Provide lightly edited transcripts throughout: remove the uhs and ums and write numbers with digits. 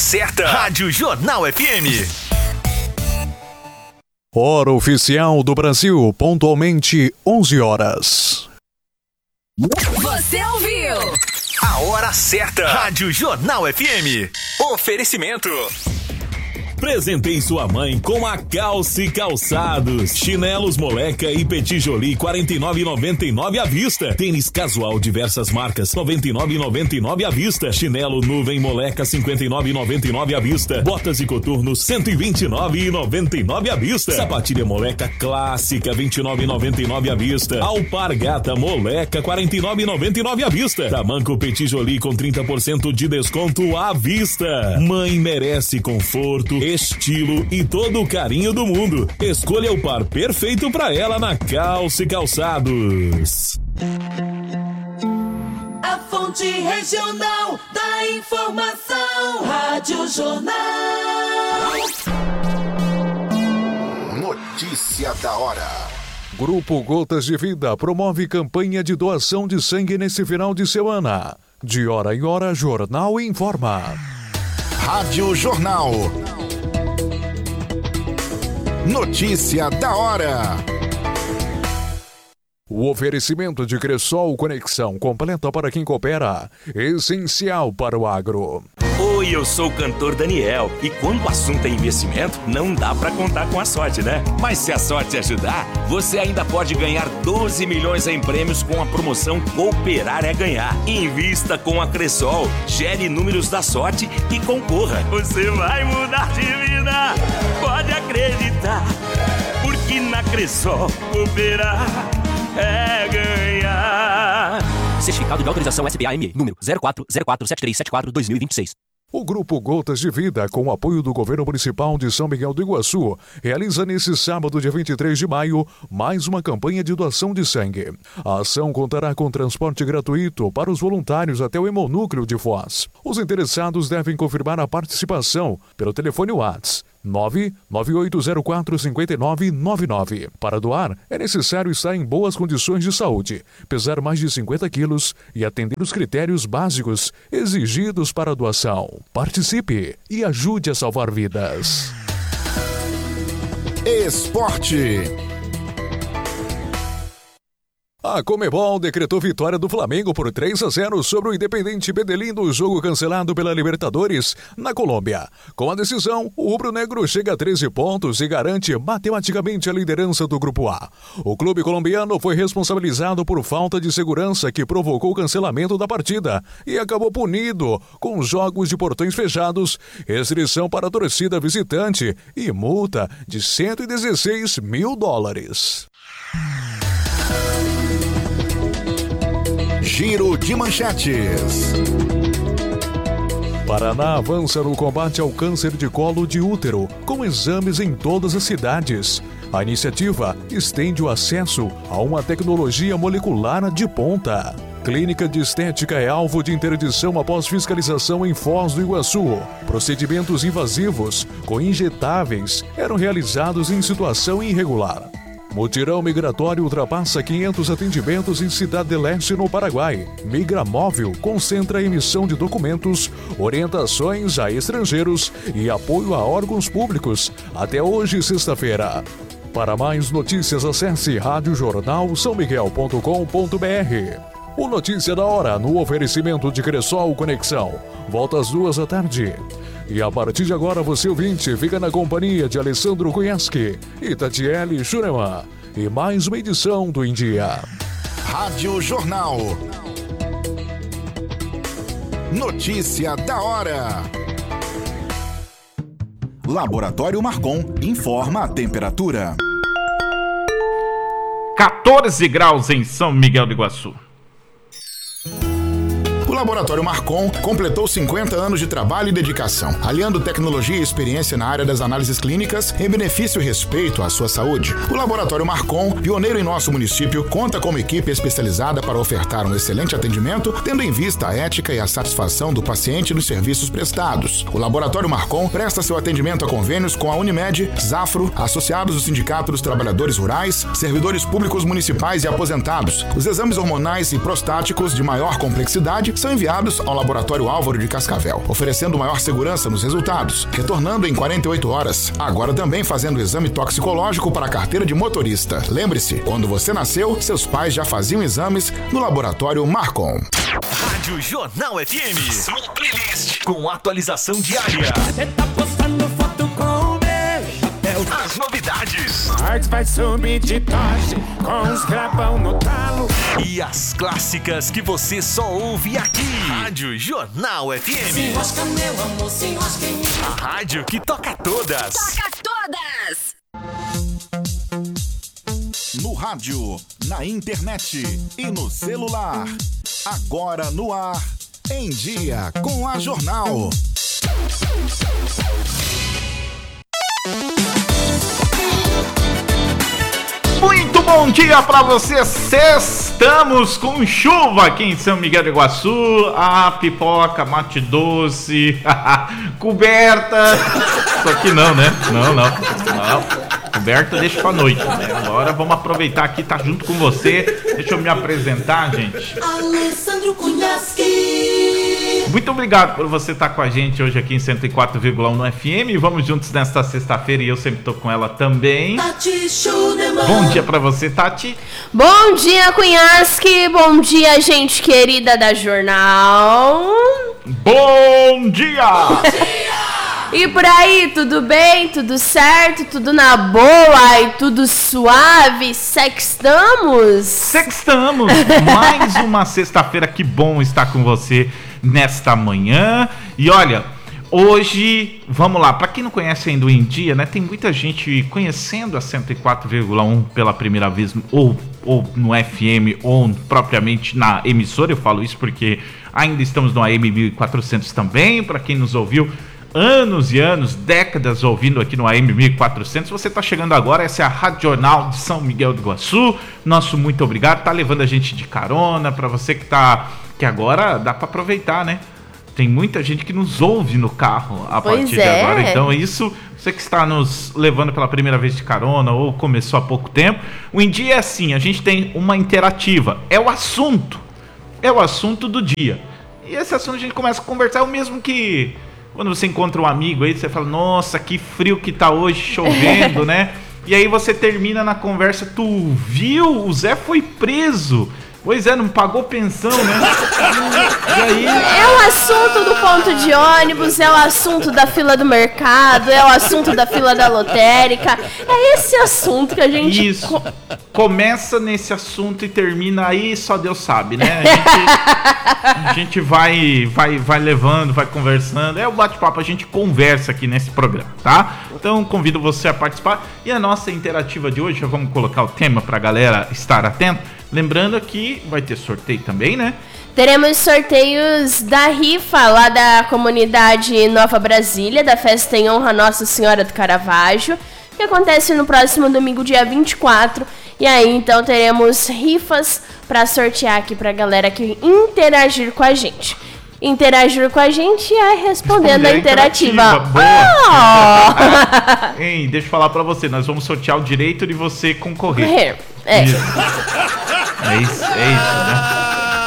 certa. Rádio Jornal FM. Hora oficial do Brasil, pontualmente 11 horas. Você ouviu? A hora certa. Rádio Jornal FM. Oferecimento. Presentei sua mãe com a Calce Calçados. Chinelos Moleca e Petit Jolie, R$ 49,99 à vista. Tênis casual diversas marcas, R$ 99,99 à vista. Chinelo Nuvem Moleca, R$ 59,99 à vista. Botas e coturnos, R$ 129,99 à vista. Sapatilha Moleca clássica, R$ 29,99 à vista. Alpargata Moleca, R$ 49,99 à vista. Tamanco Petit Jolie com 30% de desconto à vista. Mãe merece conforto, estilo e todo o carinho do mundo. Escolha o par perfeito para ela na Calce Calçados. A fonte regional da informação, Rádio Jornal. Notícia da hora. Grupo Gotas de Vida promove campanha de doação de sangue nesse final de semana. De hora em hora, Jornal informa. Rádio Jornal. Notícia da hora. O oferecimento de Cressol Conexão completa para quem coopera, essencial para o agro. Oi, eu sou o cantor Daniel e quando o assunto é investimento, não dá pra contar com a sorte, né? Mas se a sorte ajudar, você ainda pode ganhar 12 milhões em prêmios com a promoção Cooperar é Ganhar. Invista com a Cressol, gere números da sorte e concorra. Você vai mudar de vida, pode acreditar, porque na Cressol cooperar é ganhar. Certificado de autorização SPAM, número 04047374-2026. O Grupo Gotas de Vida, com o apoio do Governo Municipal de São Miguel do Iguaçu, realiza nesse sábado, dia 23 de maio, mais uma campanha de doação de sangue. A ação contará com transporte gratuito para os voluntários até o hemonúcleo de Foz. Os interessados devem confirmar a participação pelo telefone WhatsApp 99804-5999. Para doar, é necessário estar em boas condições de saúde, pesar mais de 50 quilos e atender os critérios básicos exigidos para a doação. Participe e ajude a salvar vidas. Esporte. A Conmebol decretou vitória do Flamengo por 3-0 sobre o Independente Medellín no jogo cancelado pela Libertadores na Colômbia. Com a decisão, o rubro-negro chega a 13 pontos e garante matematicamente a liderança do Grupo A. O clube colombiano foi responsabilizado por falta de segurança que provocou o cancelamento da partida e acabou punido com jogos de portões fechados, restrição para a torcida visitante e multa de $116 mil. Giro de manchetes. Paraná avança no combate ao câncer de colo de útero, com exames em todas as cidades. A iniciativa estende o acesso a uma tecnologia molecular de ponta. Clínica de estética é alvo de interdição após fiscalização em Foz do Iguaçu. Procedimentos invasivos com injetáveis eram realizados em situação irregular. Mutirão migratório ultrapassa 500 atendimentos em Cidade del Este, no Paraguai. Migramóvel concentra a emissão de documentos, orientações a estrangeiros e apoio a órgãos públicos. Até hoje, sexta-feira. Para mais notícias, acesse radiojornalsaomiguel.com.br. O Notícia da Hora, no oferecimento de Cressol Conexão. Volta às 14h. E a partir de agora, você ouvinte, fica na companhia de Alessandro Cunhasque e Tatiele Schunemann. E mais uma edição do Em Dia. Rádio Jornal. Notícia da hora. Laboratório Marcon informa a temperatura. 14 graus em São Miguel do Iguaçu. O Laboratório Marcon completou 50 anos de trabalho e dedicação, aliando tecnologia e experiência na área das análises clínicas em benefício e respeito à sua saúde. O Laboratório Marcon, pioneiro em nosso município, conta com uma equipe especializada para ofertar um excelente atendimento, tendo em vista a ética e a satisfação do paciente nos serviços prestados. O Laboratório Marcon presta seu atendimento a convênios com a Unimed, Zafro, associados do Sindicato dos Trabalhadores Rurais, servidores públicos municipais e aposentados. Os exames hormonais e prostáticos de maior complexidade são são enviados ao Laboratório Álvaro de Cascavel, oferecendo maior segurança nos resultados, retornando em 48 horas. Agora também fazendo exame toxicológico para a carteira de motorista. Lembre-se, quando você nasceu, seus pais já faziam exames no Laboratório Marcon. Rádio Jornal FM. Sua playlist com atualização diária. Você tá postando foto com o meu chapéu. As novidades. Arts vai subir de tosse com os gravão no talo. E as clássicas que você só ouve aqui. Rádio Jornal FM. Se enrosca, meu amor, se enrosca em mim. A rádio que toca todas. Toca todas! No rádio, na internet e no celular. Agora no ar, Em Dia com a Jornal. Muito bom dia pra você. Estamos com chuva aqui em São Miguel do Iguaçu. A pipoca, mate doce, coberta. Só que não, né? Não. Coberta deixa pra noite, né? Agora vamos aproveitar aqui, tá junto com você. Deixa eu me apresentar, gente. Alessandro Cunhasque. Muito obrigado por você estar com a gente hoje aqui em 104,1 no FM. Vamos juntos nesta sexta-feira e eu sempre tô com ela também. Tati Schunemann. Bom dia pra você, Tati. Bom dia, Cunhasque. Bom dia, gente querida da Jornal. Bom dia! Bom dia! E por aí, tudo bem? Tudo certo? Tudo na boa? E tudo suave? Sextamos? Sextamos! Mais uma sexta-feira, que bom estar com você nesta manhã. E olha, hoje, vamos lá, para quem não conhece ainda o Em Dia, né? Tem muita gente conhecendo a 104,1 pela primeira vez, ou no FM, ou propriamente na emissora. Eu falo isso porque ainda estamos no AM 1400 também, para quem nos ouviu anos e anos, décadas ouvindo aqui no AM 1400. Você está chegando agora, essa é a Rádio Jornal de São Miguel do Iguaçu. Nosso muito obrigado, tá levando a gente de carona. Para você que agora dá para aproveitar, né? Tem muita gente que nos ouve no carro a partir de agora. Então isso, você que está nos levando pela primeira vez de carona ou começou há pouco tempo, o Em Dia é assim, a gente tem uma interativa, é o assunto do dia. E esse assunto a gente começa a conversar, é o mesmo que quando você encontra um amigo aí, você fala, nossa, que frio que tá hoje, chovendo, né? E aí você termina na conversa, tu viu? O Zé foi preso. Pois é, não pagou pensão, né? E aí... É o assunto do ponto de ônibus, é o assunto da fila do mercado, é o assunto da fila da lotérica. É esse assunto que a gente... Isso. Começa nesse assunto e termina aí, só Deus sabe, né? A gente vai levando, vai conversando. É o bate-papo, a gente conversa aqui nesse programa, tá? Então convido você a participar. E a nossa interativa de hoje, já vamos colocar o tema pra galera estar atenta. Lembrando que vai ter sorteio também, né? Teremos sorteios da rifa lá da comunidade Nova Brasília, da festa em honra a Nossa Senhora do Caravaggio, que acontece no próximo domingo, dia 24. E aí, então, teremos rifas para sortear aqui pra galera que interagir com a gente. Interagir com a gente é respondendo a interativa. Boa. Hein, deixa eu falar pra você, nós vamos sortear o direito de você concorrer. É. É isso, né?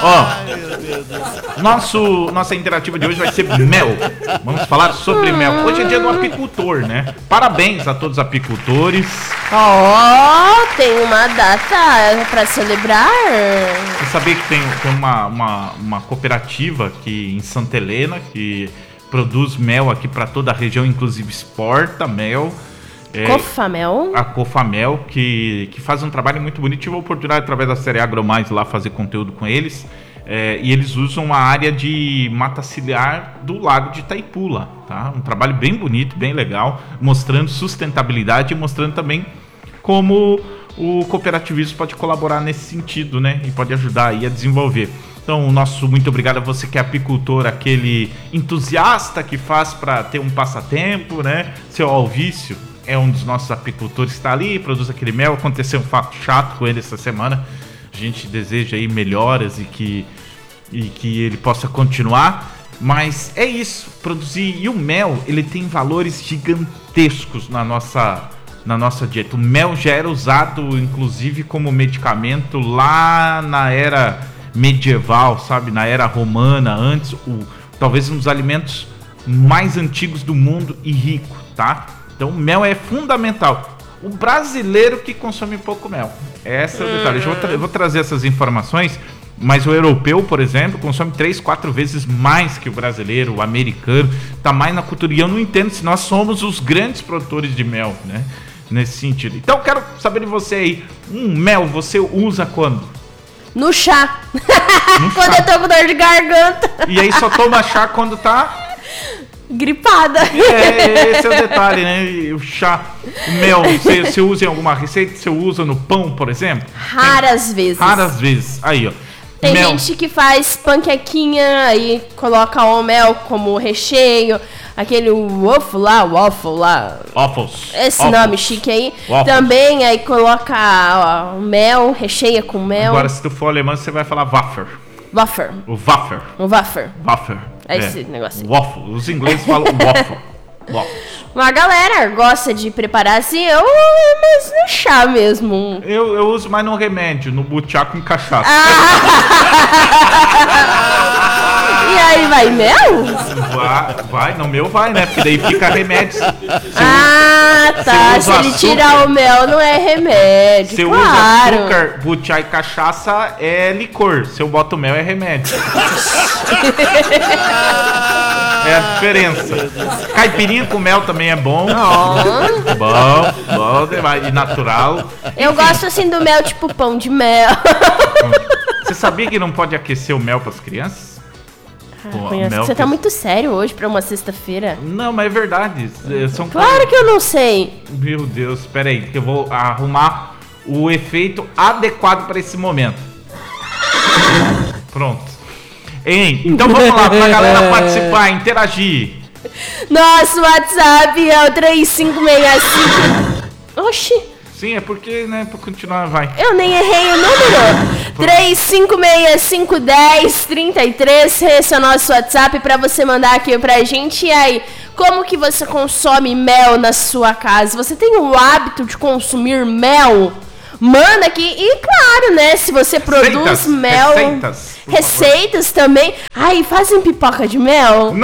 Ó, nossa interativa de hoje vai ser mel. Vamos falar sobre mel. Hoje é dia do apicultor, né? Parabéns a todos os apicultores. Tem uma data pra celebrar. Você sabia que tem uma cooperativa aqui em Santa Helena que produz mel aqui pra toda a região, inclusive exporta mel. Cofamel. A Cofamel, que faz um trabalho muito bonito. Tive a oportunidade, através da série AgroMais, lá fazer conteúdo com eles. E eles usam uma área de mata ciliar do lago de Itaipula, tá? Um trabalho bem bonito, bem legal, mostrando sustentabilidade e mostrando também como o cooperativismo pode colaborar nesse sentido, né? E pode ajudar aí a desenvolver. Então, o nosso muito obrigado a você que é apicultor, aquele entusiasta que faz para ter um passatempo, né? Seu Alvício é um dos nossos apicultores que está ali, produz aquele mel. Aconteceu um fato chato com ele essa semana. A gente deseja aí melhoras e que ele possa continuar. Mas é isso, produzir. E o mel, ele tem valores gigantescos na nossa dieta. O mel já era usado, inclusive, como medicamento lá na era medieval, sabe? Na era romana, antes, talvez um dos alimentos mais antigos do mundo e rico, tá? Então o mel é fundamental. O brasileiro que consome pouco mel. Esse é o detalhe. Eu vou trazer essas informações, mas o europeu, por exemplo, consome 3, 4 vezes mais que o brasileiro, o americano. Tá mais na cultura. E eu não entendo se nós somos os grandes produtores de mel, né? Nesse sentido. Então eu quero saber de você aí. Mel você usa quando? No chá. Quando eu tô com dor de garganta. E aí só toma chá quando tá... gripada. Esse é o detalhe, né? O chá, o mel, você usa em alguma receita? Você usa no pão, por exemplo? Raras vezes. Raras vezes. Aí, ó. Tem gente que faz panquequinha, aí coloca o mel como recheio. Aquele waffle lá. Waffles. Esse nome chique aí. Waffles. Também, aí coloca mel, recheia com mel. Agora, se tu for alemão, você vai falar Waffer. Waffer. O Waffer. O Waffer. Waffer. É esse negócio aí. Waffle. Os ingleses falam waffle. Waffles. Uma galera gosta de preparar assim, mas no chá mesmo. Eu uso mais no remédio, no butiá com cachaça. E aí vai mel? Vai, no meu vai, né? Porque daí fica remédio. Tá. Se ele tirar o mel, não é remédio. Se eu uso açúcar, butiá e cachaça, é licor. Se eu boto mel, é remédio. É a diferença. Caipirinha com mel também é bom. Bom demais. E natural. Eu gosto assim do mel, tipo pão de mel. Você sabia que não pode aquecer o mel para as crianças? Você tá muito sério hoje pra uma sexta-feira? Não, mas é verdade. Claro que eu não sei. Meu Deus, espera aí, que eu vou arrumar o efeito adequado para esse momento. Pronto. Então vamos lá, pra galera participar, interagir. Nosso WhatsApp é o 3565. Oxi. Sim, é porque, né, pra continuar, vai. Eu nem errei o número. 35651033. Esse é o nosso WhatsApp pra você mandar aqui pra gente. E aí, como que você consome mel na sua casa? Você tem o hábito de consumir mel? Manda aqui. E claro, né, se você produz mel... Receitas também. Ai, fazem pipoca de mel?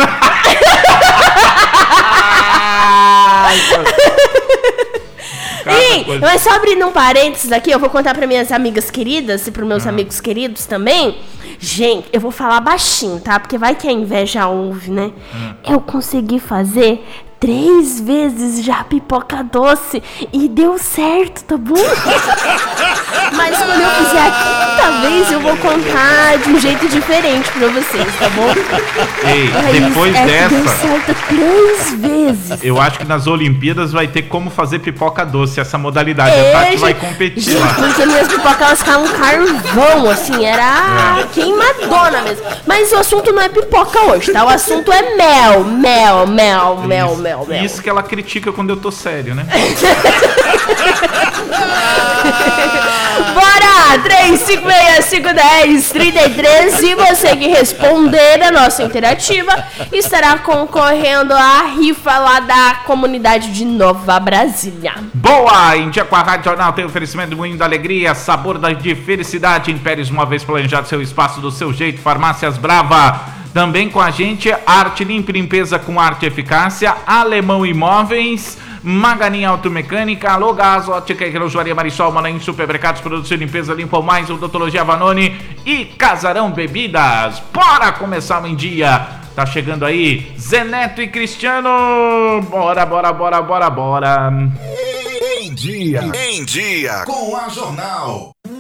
Mas só abrindo um parênteses aqui, eu vou contar para minhas amigas queridas e para meus amigos queridos também. Gente, eu vou falar baixinho, tá? Porque vai que a inveja ouve, né? Eu consegui fazer 3 vezes já pipoca doce e deu certo, tá bom? Mas quando eu fizer a 5ª vez, eu vou contar de um jeito diferente pra vocês, tá bom? Ei, depois dessa... Deu certo 3 vezes. Eu acho que nas Olimpíadas vai ter como fazer pipoca doce, essa modalidade. A Tati vai competir lá. Porque minhas pipocas, elas ficavam carvão, assim, era queimadona mesmo. Mas o assunto não é pipoca hoje, tá? O assunto é mel. Isso que ela critica quando eu tô sério, né? Bora! 35651033. Se você que responder a nossa interativa, estará concorrendo à rifa lá da comunidade de Nova Brasília. Boa! Em dia com a Rádio Jornal tem oferecimento do Moinho da Alegria, sabor de felicidade. Impérios, uma vez planejado seu espaço do seu jeito. Farmácias Brava. Também com a gente, Arte Limpa, limpeza com arte e eficácia, Alemão Imóveis, Maganin Automecânica, Alô Gás, Ótica e Relojoaria Marisol, Manaim Supermercados, Produtos de Limpeza, Limpam Mais, Odontologia Vanoni e Casarão Bebidas. Bora começar em dia. Tá chegando aí, Zeneto e Cristiano. Bora. Em dia com a Jornal.